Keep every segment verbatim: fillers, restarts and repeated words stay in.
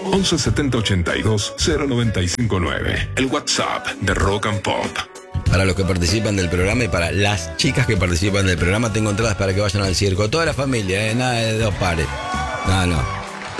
once setenta ochenta y dos cero noventa y cinco nueve. El WhatsApp de Rock and Pop. Para los que participan del programa y para las chicas que participan del programa, tengo entradas para que vayan al circo. Toda la familia, ¿eh? Nada de dos pares. No, no.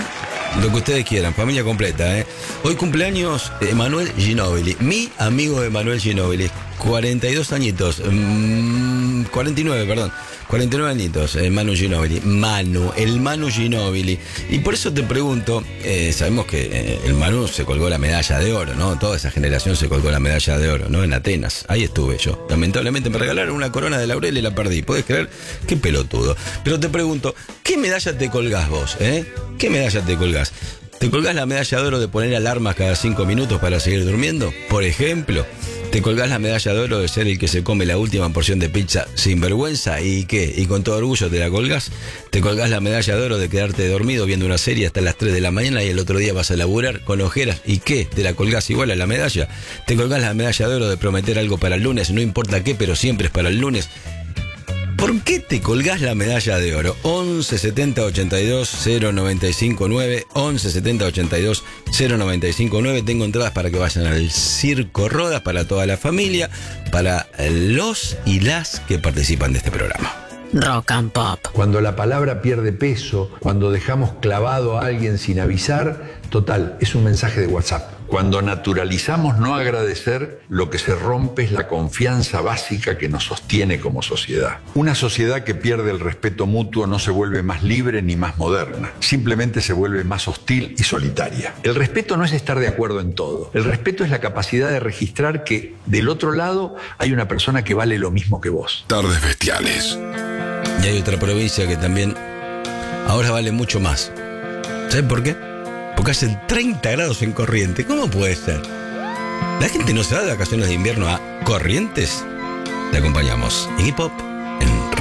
Lo que ustedes quieran, familia completa, ¿eh? Hoy cumpleaños Emanuel Ginóbili, mi amigo Emanuel Ginóbili, cuarenta y dos añitos, mmm, cuarenta y nueve, perdón, cuarenta y nueve añitos, eh, Manu Ginóbili, Manu, el Manu Ginóbili. Y por eso te pregunto, eh, sabemos que eh, el Manu se colgó la medalla de oro, ¿no? Toda esa generación se colgó la medalla de oro, ¿no? En Atenas, ahí estuve yo. Lamentablemente me regalaron una corona de laurel y la perdí, ¿podés creer? Qué pelotudo. Pero te pregunto, ¿qué medalla te colgás vos, eh? ¿Qué medalla te colgás? ¿Te colgás la medalla de oro de poner alarmas cada cinco minutos para seguir durmiendo? Por ejemplo, ¿te colgás la medalla de oro de ser el que se come la última porción de pizza sin vergüenza? ¿Y qué? ¿Y con todo orgullo te la colgás? ¿Te colgás la medalla de oro de quedarte dormido viendo una serie hasta las tres de la mañana y el otro día vas a laburar con ojeras? ¿Y qué? ¿Te la colgás igual a la medalla? ¿Te colgás la medalla de oro de prometer algo para el lunes? No importa qué, pero siempre es para el lunes. ¿Por qué te colgás la medalla de oro? once setenta ochenta y dos cero noventa y cinco nueve, once setenta ochenta y dos cero noventa y cinco nueve. Tengo entradas para que vayan al Circo Rodas, para toda la familia, para los y las que participan de este programa. Rock and Pop. Cuando la palabra pierde peso, cuando dejamos clavado a alguien sin avisar, total, es un mensaje de WhatsApp. Cuando naturalizamos no agradecer, lo que se rompe es la confianza básica que nos sostiene como sociedad. Una sociedad que pierde el respeto mutuo no se vuelve más libre ni más moderna, simplemente se vuelve más hostil y solitaria. El respeto no es estar de acuerdo en todo. El respeto es la capacidad de registrar que del otro lado hay una persona que vale lo mismo que vos. Tardes bestiales. Y hay otra provincia que también ahora vale mucho más. ¿Sabes por qué? Porque hacen treinta grados en Corrientes. ¿Cómo puede ser? La gente no se va de vacaciones de invierno a Corrientes. Te acompañamos. Iggy Pop.